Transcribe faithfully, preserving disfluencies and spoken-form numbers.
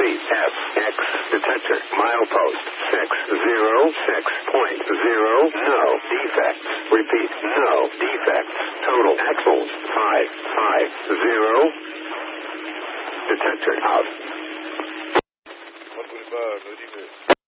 feet. F, X, detector, milepost, six zero six point zero, no defects. Repeat, no defects. Total axles, five five zero. Detector out. one twenty-five, no defects.